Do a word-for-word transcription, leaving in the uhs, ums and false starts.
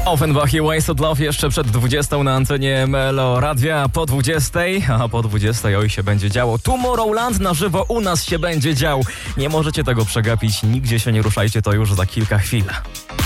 Offenbach i Wasted Love jeszcze przed dwudziestą na antenie Melo Radia, po dwudziestej, a po dwudziestej oj się będzie działo. Tomorrowland na żywo u nas się będzie dział. Nie możecie tego przegapić, nigdzie się nie ruszajcie, to już za kilka chwil.